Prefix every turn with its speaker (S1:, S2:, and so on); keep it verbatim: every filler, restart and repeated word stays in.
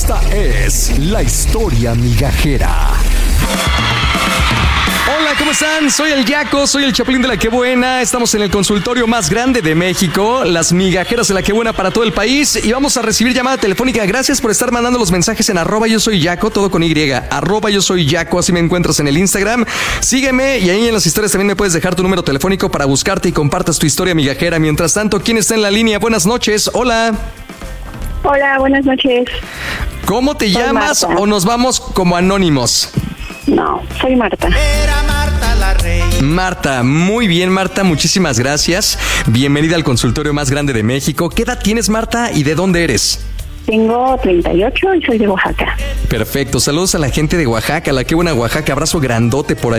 S1: Esta es la historia migajera. Hola, ¿cómo están? Soy el Yaco, soy el Chapulín de la Qué Buena. Estamos en el consultorio más grande de México, las migajeras de la Qué Buena para todo el país. Y vamos a recibir llamada telefónica. Gracias por estar mandando los mensajes en arroba yo soy Yaco, todo con Y. Arroba yo soy Yaco, así me encuentras en el Instagram. Sígueme y ahí en las historias también me puedes dejar tu número telefónico para buscarte y compartas tu historia migajera. Mientras tanto, ¿quién está en la línea? Buenas noches, hola.
S2: Hola, buenas noches.
S1: ¿Cómo te
S2: Soy
S1: llamas
S2: Marta.
S1: o nos vamos como anónimos?
S2: No, soy Marta.
S3: Era Marta la reina.
S1: Marta, muy bien, Marta, muchísimas gracias. Bienvenida al consultorio más grande de México. ¿Qué edad tienes, Marta, y de dónde eres?
S2: Tengo treinta y ocho y soy de Oaxaca.
S1: Perfecto, saludos a la gente de Oaxaca, la Qué Buena Oaxaca, abrazo grandote por ahí.